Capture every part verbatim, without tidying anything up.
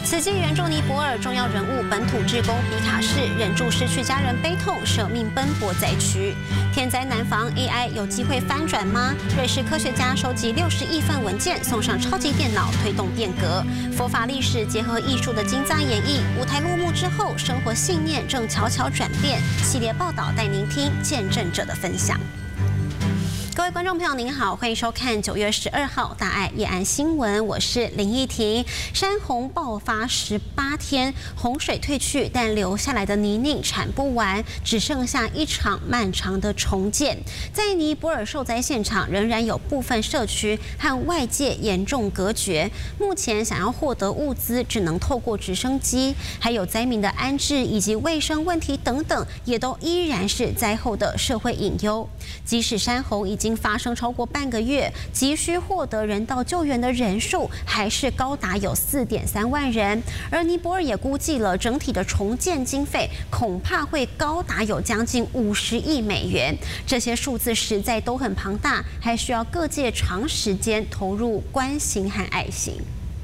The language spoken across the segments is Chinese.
慈济援助尼泊尔重要人物本土志工比卡士忍住失去家人悲痛，舍命奔波灾区。天灾难防 ，A I 有机会翻转吗？瑞士科学家收集六十亿份文件，送上超级电脑，推动变革。佛法历史结合艺术的精湛演绎，舞台落幕之后，生活信念正悄悄转变。系列报道带您听见证者的分享。各位观众朋友，您好，欢迎收看九月十二号大爱夜安新闻，我是林义婷。山洪爆发十八天，洪水退去，但留下来的泥泞铲不完，只剩下一场漫长的重建。在尼泊尔受灾现场，仍然有部分社区和外界严重隔绝。目前想要获得物资，只能透过直升机，还有灾民的安置以及卫生问题等等，也都依然是灾后的社会隐忧。即使山洪已经发生超过半个月，急需获得人道救援的人数还是高达有四点三万人。而尼泊尔也估计了整体的重建经费恐怕会高达有将近五十亿美元。这些数字实在都很庞大，还需要各界长时间投入关心和爱心。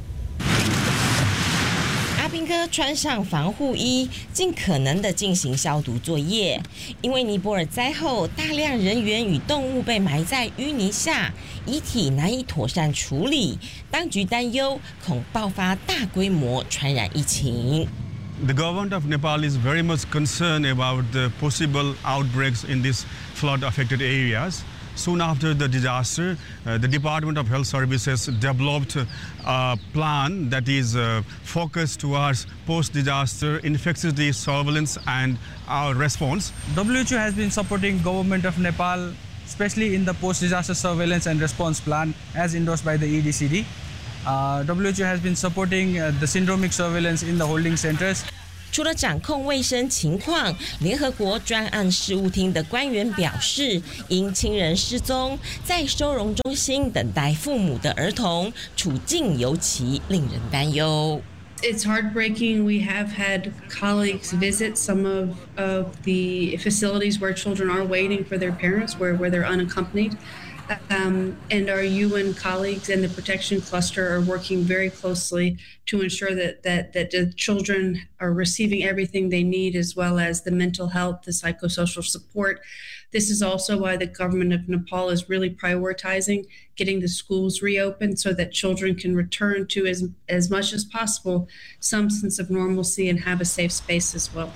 阿兵哥穿上防护衣，尽可能的进行消毒作业。因为尼泊尔灾后，大量人员与动物被埋在淤泥下，遗体难以妥善处理，当局担忧恐爆发大规模传染疫情。 The government of Nepal is very much concerned about the possible outbreaks in these flood-affected areas. Soon after the disaster, uh, the Department of Health Services developed a plan that is uh, focused towards post-disaster infectious disease surveillance and our response. W H O has been supporting government of Nepal, especially in the post-disaster surveillance and response plan as endorsed by the E D C D. Uh, W H O has been supporting uh, the syndromic surveillance in the holding centers. 除了掌控卫生情况，联合国专案事务厅的官员表示，因亲人失踪，在收容中心等待父母的儿童处境尤其令人担忧。 It's heartbreaking. We have had colleagues visit some of, of the facilities where children are waiting for their parents, where, where they're unaccompanied. Um, and our U N colleagues and the protection cluster are working very closely to ensure that, that, that the children are receiving everything they need, as well as the mental health, the psychosocial support. This is also why the government of Nepal is really prioritizing getting the schools reopened so that children can return to as, as much as possible some sense of normalcy and have a safe space as well.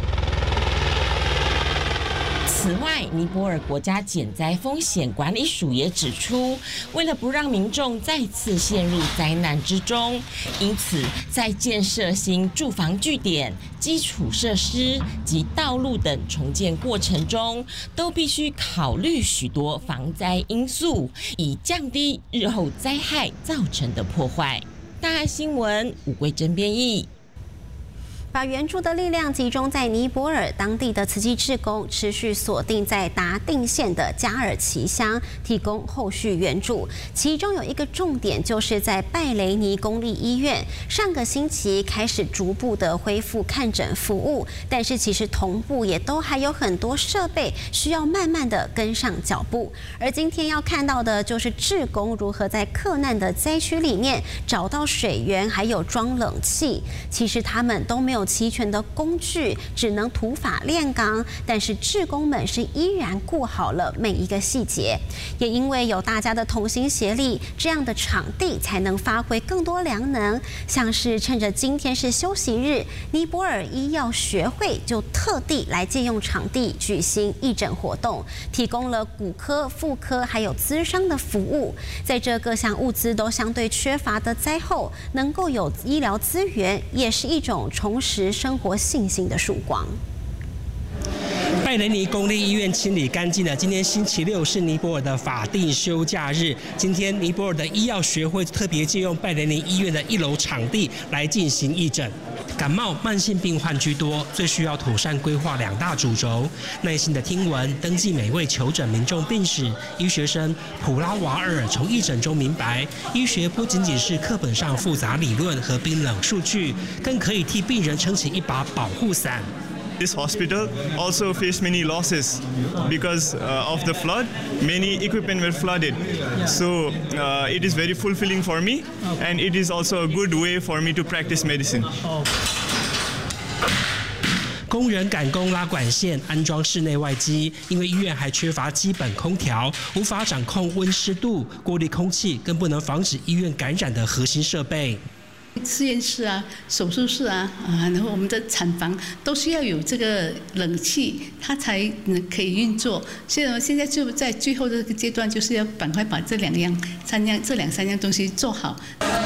此外，尼泊尔国家减灾风险管理署也指出，为了不让民众再次陷入灾难之中，因此在建设新住房据点、基础设施及道路等重建过程中，都必须考虑许多防灾因素，以降低日后灾害造成的破坏。大爱新闻吴桂珍编译。 把援助的力量集中在尼泊尔，当地的慈济志工持续锁定在达定县的加尔奇乡，提供后续援助。其中有一个重点，就是在拜雷尼公立医院，上个星期开始逐步的恢复看诊服务，但是其实同步也都还有很多设备需要慢慢的跟上脚步。而今天要看到的就是志工如何在克难的灾区里面找到水源，还有装冷气。其实他们都没有齐全的工具，只能土法炼钢，但是志工们是依然顾好了每一个细节。也因为有大家的同心协力，这样的场地才能发挥更多良能。像是趁着今天是休息日，尼泊尔医药学会就特地来借用场地举行义诊活动，提供了骨科、妇科还有咨商的服务。在这各项物资都相对缺乏的灾后，能够有医疗资源，也是一种重拾生活信心的曙光。 拜雷尼公立医院清理干净了。今天星期六是尼泊尔的法定休假日。今天尼泊尔的医药学会特别借用拜雷尼医院的一楼场地来进行义诊。感冒、慢性病患居多，最需要妥善规划两大主轴：耐心的听闻、登记每位求诊民众病史。医学生普拉瓦尔从义诊中明白，医学不仅仅是课本上复杂理论和冰冷数据，更可以替病人撑起一把保护伞。 This hospital also faced many losses because uh, of the flood. Many equipment were flooded. So uh, it is very fulfilling for me, and it is also a good way for me to practice medicine. 工人赶工拉管线，安装室内外机，因为医院还缺乏基本空调，无法掌控温湿度、过滤空气，更不能防止医院感染的核心设备。 实验室啊、手术室啊，啊，然后我们的产房都需要有这个冷气，它才可以运作。所以现在就在最后这个阶段，就是要赶快把这两样、三样、这两三样东西做好。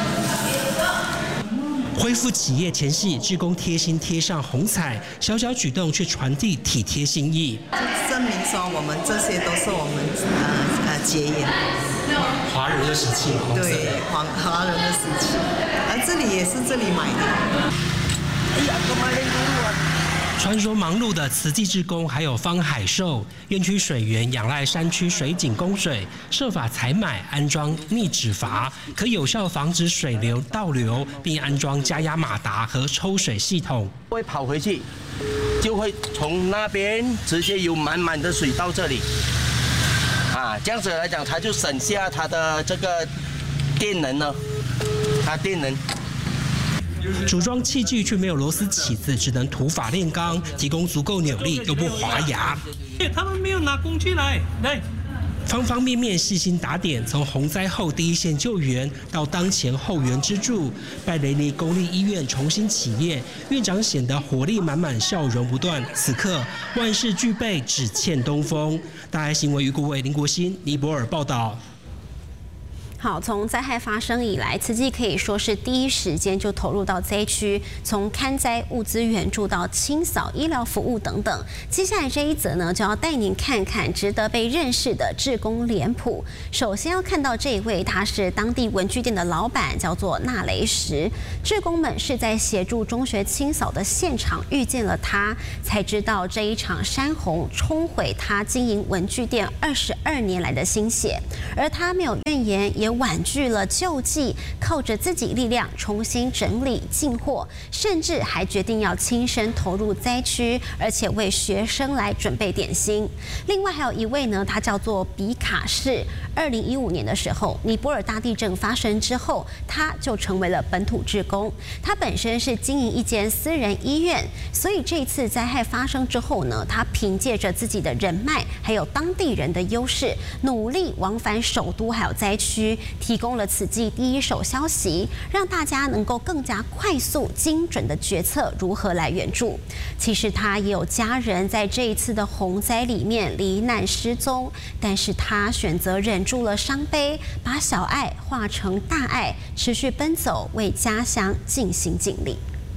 恢复企业前夕，志工贴心贴上红彩，小小举动却传递体贴心意。 证明说我们这些都是我们呃呃结缘， 华人的时期， 对，华华人的时期，而这里也是这里买的。哎呀，干嘛嘞？ 传说忙碌的慈济志工还有方海寿，园区水源仰赖山区水井供水，设法采买安装逆止阀，可有效防止水流倒流，并安装加压马达和抽水系统。 会跑回去，就会从那边直接有满满的水到这里，啊，这样子来讲，它就省下它的这个电能了，它电能。 组装器具却没有螺丝起子，只能土法炼钢，提供足够扭力又不滑牙。 他们没有拿工具来，来。 方方面面细心打点，从洪灾后第一线救援到当前后援支柱，拜雷尼公立医院重新起业，院长显得活力满满，笑容不断。此刻万事俱备，只欠东风。大爱新闻余国伟、林国兴、尼泊尔报道。 好，从灾害发生以来，慈济可以说是第一时间就投入到灾区，从勘灾、物资援助到清扫、医疗服务等等。接下来这一则呢，就要带您看看值得被认识的志工脸谱。首先要看到这一位，他是当地文具店的老板，叫做纳雷什。志工们是在协助中学清扫的现场遇见了他，才知道这一场山洪冲毁他经营文具店二十二年来的心血，而他没有怨言，也 婉拒了救济，靠着自己力量重新整理进货，甚至还决定要亲身投入灾区，而且为学生来准备点心。另外还有一位呢，他叫做比卡士。二零一五年的时候，尼泊尔大地震发生之后，他就成为了本土志工。他本身是经营一间私人医院，所以这次灾害发生之后呢，他凭借着自己的人脉，还有当地人的优势，努力往返首都还有灾区。 提供了慈济第一手消息，让大家能够更加快速、精准的决策如何来援助。其实他也有家人在这一次的洪灾里面罹难失踪，但是他选择忍住了伤悲，把小爱化成大爱，持续奔走，为家乡尽心尽力。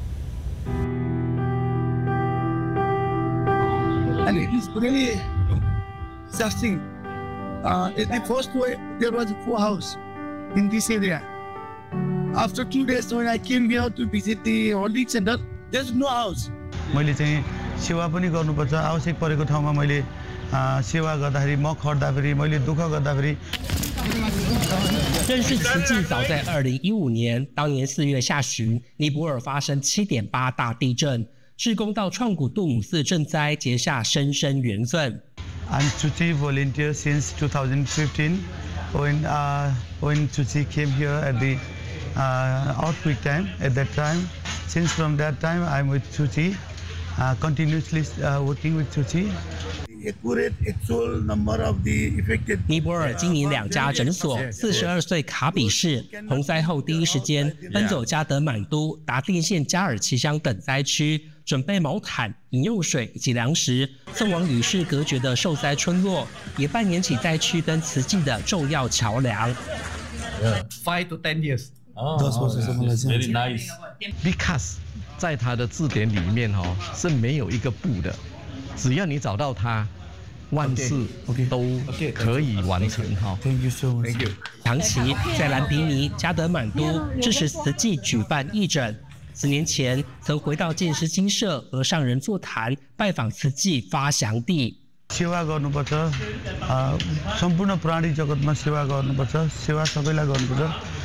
And it is really suffering. Uh, in the first way, there was a poor house in this area. After two days, when I came here to visit the holding center, there's no house. मैले चाहिँ सेवा पनि गर्नुपर्छ आवश्यक परेको ठाउँमा मैले सेवा गर्दाखेरि म खट्दाखेरि मैले दुःख गर्दाखेरि 认识慈济早在二零一五年，当年四月下旬，尼泊尔发生七点八大地震，志工到创古杜姆寺赈灾，结下深深缘分。 I'm Chuchi volunteer since two thousand fifteen. When uh, when Chuchi came here at the uh, earthquake time, at that time, since from that time I'm with Chuchi, uh, continuously uh, working with Chuchi. Accurate actual number of the affected. 尼泊尔经营两家诊所，四十二岁卡比士洪灾后第一时间奔走加德满都、达定县加尔奇乡等灾区。 准备毛毯、饮用水以及粮食，送往与世隔绝的受灾村落，也扮演起灾区跟慈济的重要桥梁。 Five to ten years. Oh, very nice. Because 在它的字典里面哦是没有一个不的，只要你找到它，万事都可以完成哈。 Thank you so much. Thank you. 长期在兰皮尼、加德满都支持慈济举办义诊。 四年前，曾回到建师精舍和上人座谈，拜访慈济发祥地。 सेवा गर्नुपर्छ सम्पूर्ण प्राणी जगतमा सेवा गर्नुपर्छ सेवा सबैलाई गर्नुपर्छ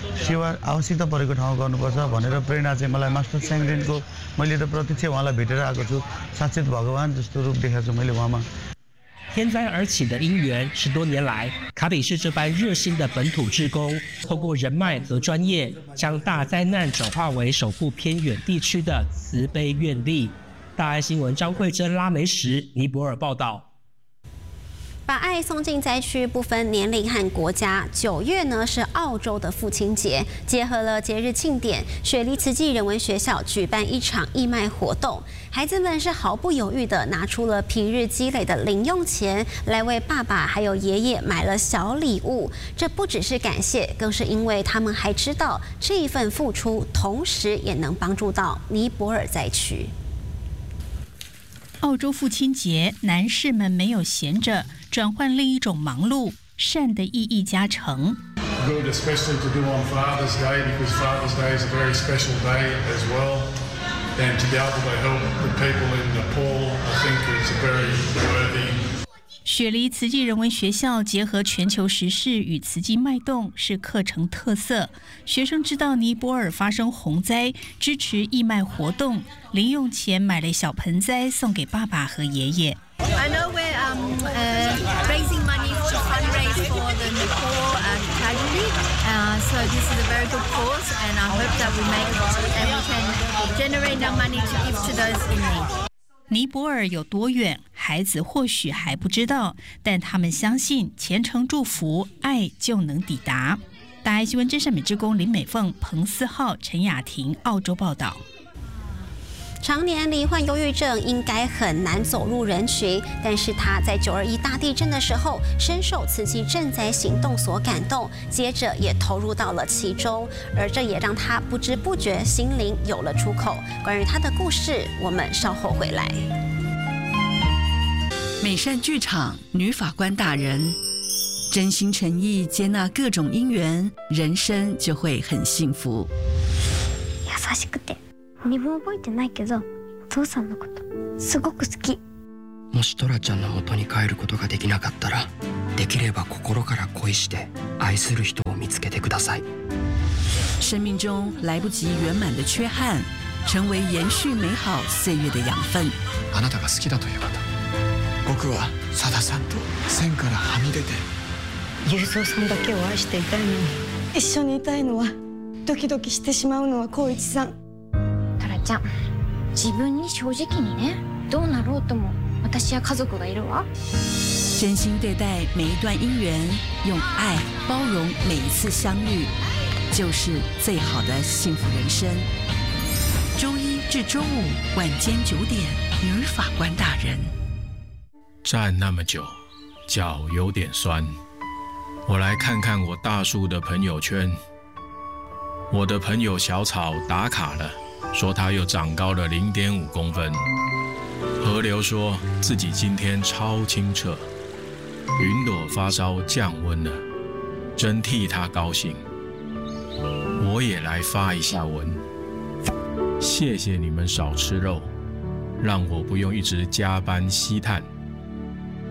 सेवा आवश्यकता परेको ठाउँ गर्नुपर्छ भनेर प्रेरणा चाहिँ मलाई मास्टर स्याङरेनको मैले त प्रत्यक्ष उहाँलाई भेटेर आएको छु साक्षात भगवान जस्तो रूप देखाएको छु मैले उहाँमा 天灾而起的因缘，十多年来，卡比市这般热心的本土志工，透过人脉和专业，将大灾难转化为守护偏远地区的慈悲愿力。大爱新闻张慧珍、拉梅什、尼泊尔报道。 把爱送进灾区，不分年龄和国家。九月呢是澳洲的父亲节，结合了节日庆典，雪梨慈济人文学校举办一场义卖活动。孩子们是毫不犹豫地拿出了平日积累的零用钱，来为爸爸还有爷爷买了小礼物。这不只是感谢，更是因为他们还知道这一份付出，同时也能帮助到尼泊尔灾区。 澳洲父亲节，男士们没有闲着，转换另一种忙碌，善的意义加成。 Good, especially to do on Father's Day, because Father's Day is a very special day as well. And to be able to help the people in Nepal, I think is a very worthy. 雪梨慈济人文学校结合全球时事与慈济脉动是课程特色。学生知道尼泊尔发生洪灾，支持义卖活动，零用钱买了小盆栽送给爸爸和爷爷。 I know we're um, uh, raising money to fundraise for the Nepal uh, tragedy. Uh, so this is a very good cause, and I hope that we make it and we can generate enough money to give to those in need. 尼泊尔有多远，孩子或许还不知道，但他们相信虔诚祝福，爱就能抵达。大爱新闻真善美志工林美凤、彭思浩、陈雅婷，澳洲报道。 常年罹患忧郁症，应该很难走入人群。但是他在九二一大地震的时候，深受慈济赈灾行动所感动，接着也投入到了其中，而这也让他不知不觉心灵有了出口。关于他的故事，我们稍后回来。 美善剧场女法官大人，真心诚意接纳各种因缘，人生就会很幸福。 優しくて。身分覚えてないけど、お父さんのことすごく好き。 もしトラちゃんの元に帰ることができなかったら、できれば心から恋して愛する人を見つけてください。 生命中来不及圆满的缺憾，成为延续美好岁月的养分。 あなたが好きだという方。僕は佐田さんと線からはみ出て。 雄三さんだけを愛していたいのに、一緒にいたいのはドキドキしてしまうのは光一さん。 じゃあ自分に正直にね、どうなろうとも私や家族がいるわ。 真心对待每一段姻缘，用爱包容每一次相遇，就是最好的幸福人生。周一至周五晚间九点，女法官大人。 站那么久，脚有点酸。我来看看我大树的朋友圈。我的朋友小草打卡了。说他又长高了零点五公分。河流说自己今天超清澈。云朵发烧降温了，真替他高兴。我也来发一下文，谢谢你们少吃肉，让我不用一直加班吸碳。